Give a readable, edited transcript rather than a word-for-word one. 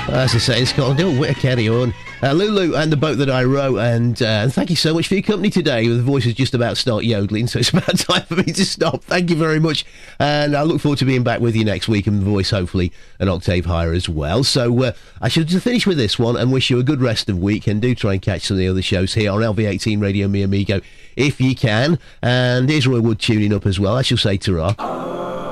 As I say in Scotland, do a bit of carry on. Lulu and the boat that I row, and thank you so much for your company today. The voice is just about to start yodeling, so it's about time for me to stop. Thank you very much, and I look forward to being back with you next week, and the voice hopefully an octave higher as well. So I should just finish with this one and wish you a good rest of week, and do try and catch some of the other shows here on LV18 Radio Mi Amigo if you can. And here's Roy Wood tuning up as well. I shall say ta-ra.